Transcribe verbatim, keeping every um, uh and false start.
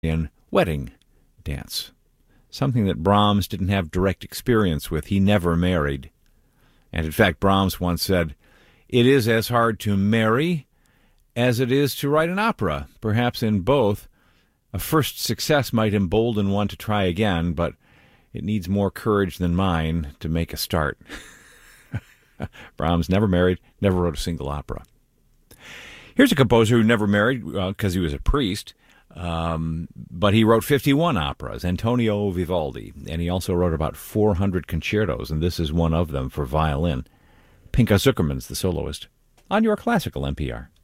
wedding dance, something that Brahms didn't have direct experience with. He never married. And in fact, Brahms once said, "It is as hard to marry as it is to write an opera. Perhaps in both, a first success might embolden one to try again, but it needs more courage than mine to make a start." Brahms never married, never wrote a single opera. Here's a composer who never married because uh, he was a priest, um, but he wrote fifty-one operas, Antonio Vivaldi, and he also wrote about four hundred concertos, and this is one of them for violin. Pinchas Zukerman's the soloist on your classical N P R.